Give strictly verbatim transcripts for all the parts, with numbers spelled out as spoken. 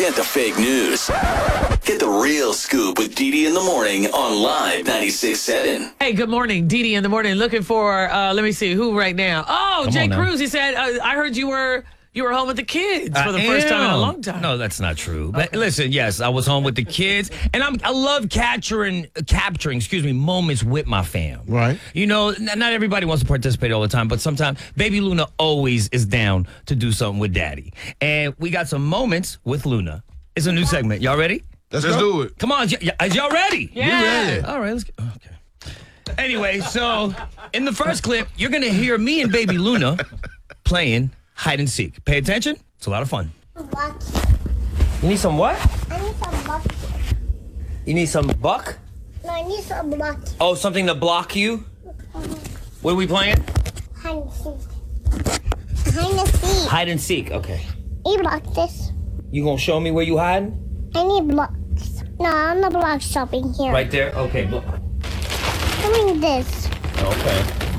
Forget the fake news. Get the real scoop with Dee Dee in the morning on Live ninety-six point seven. Hey, good morning. Dee Dee in the morning. Looking for, uh, let me see, who right now? Oh, Come Jay on now. Cruz. He said, uh, I heard you were you were home with the kids for the I first time in a am. long time. No, that's not true. But listen, yes, I was home with the kids, and I'm I love capturing capturing, excuse me, moments with my fam. Right. You know, n- not everybody wants to participate all the time, but sometimes Baby Luna always is down to do something with Daddy, and we got some moments with Luna. It's a new segment. Y'all ready? Let's, Let's do it. Come on, y- y- is y'all ready? Yeah. We ready. All right, let's go. Okay. Anyway, so in the first clip, you're gonna hear me and Baby Luna playing hide and seek. Pay attention. It's a lot of fun. You need some what? I need some bucket. You need some buck? No, I need some bucket. Oh, something to block you? What are we playing? Hide and seek. Hide and seek. Hide and seek. Okay. You block this. You gonna show me where you hiding? I need blocks. No, I'm the block shopping here. Right there. Okay. Blo- Doing this. okay.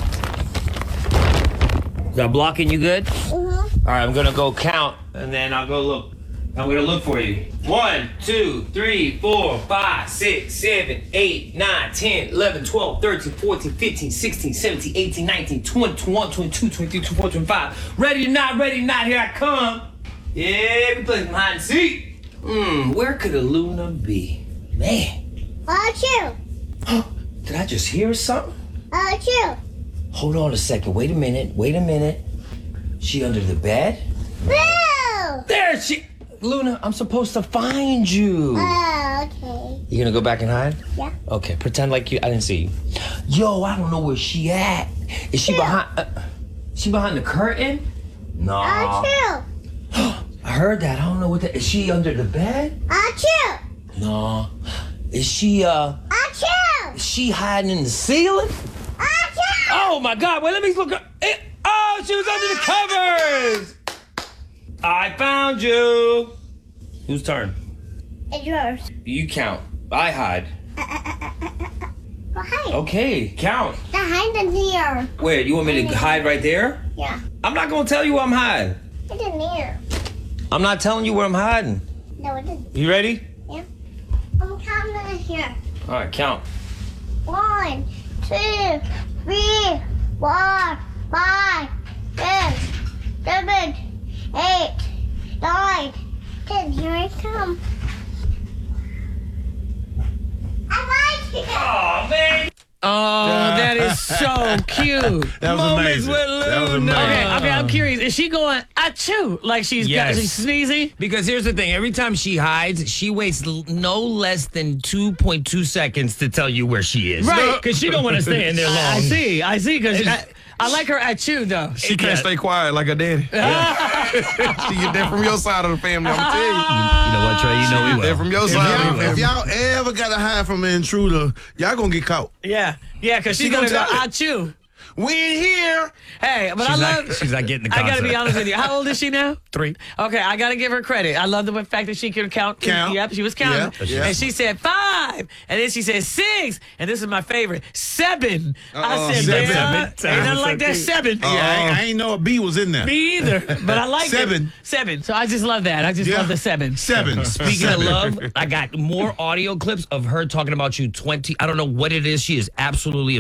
Is that blocking you good? Mm-hmm. All right. I'm gonna go count, and then I'll go look. I'm gonna look for you. One, two, three, four, five, six, seven, eight, nine, ten, eleven, twelve, thirteen, fourteen, fifteen, sixteen, seventeen, eighteen, nineteen, twenty, twenty-one, twenty-two, twenty-three, twenty-four, twenty-five. Ready or not, ready or not, here I come. Yeah, we play some hide and seek. Hmm, where could a Luna be? Man, Watch you. did I just hear something? Watch you. Hold on a second. Wait a minute. Wait a minute. She under the bed? Boo! There she. Luna, I'm supposed to find you. Oh, okay. You gonna go back and hide? Yeah. Okay, pretend like you I didn't see you. Yo, I don't know where she at. Is she Yeah. behind? Uh, she behind the curtain? No. Watch you. I heard that. I don't know what that. Is she under the bed? Watch you. No. Is she uh? Watch you. Is she hiding in the ceiling? Watch you. Oh my God! Wait, let me look. Up. Eh, oh, she was under the covers. I found you. Whose turn? It's yours. You count. I hide. Go hide. Okay, count. The hide in here. Where? You want me to hide right there? Yeah. I'm not gonna tell you where I'm hiding. It's in here. I'm not telling you where I'm hiding. No, it isn't. You ready? Yeah. I'm counting in here. All right, count. One, two, three, four, five, six, seven, eight, nine, ten. Here I come. I like it. Oh man. Oh, that is so cute. That was Moments amazing. with That was Luna. amazing. Okay, okay, I'm curious. Is she going achoo? Like she's got, Yes. she's sneezing? Because here's the thing: every time she hides, she waits l- no less than two point two seconds to tell you where she is. Right. Because she don't want to stay in there long. I see, I see, because I, I like her achoo, though. She can't Yeah. stay quiet like her daddy. she get that from your side of the family, I'm tell you. You know what, Trey? You know we Get will. that from your If side of the y'all, if family. y'all ever got to hide from an intruder, y'all gonna get caught. Yeah, yeah, because she's She going to go gonna tell achoo. We in here. Hey, but She's I not- love. she's not getting the I got to be concept. honest with you. How old is she now? Three. Okay, I got to give her credit. I love the fact that she can count. Count. Yep, she was counting. Yeah, yeah. And she said five. And then she said six. And this is my favorite, seven. I Uh-uh. said, Seven. man, Seven. ain't nothing like that, seven. Yeah, I, ain't- I ain't know a B was in there. Me either. But I like Seven. it. Seven. So I just love that. I just Yeah. love the seven. Seven. Speaking of love, I got more audio clips of her talking about you twenty. I don't know what it is. She is absolutely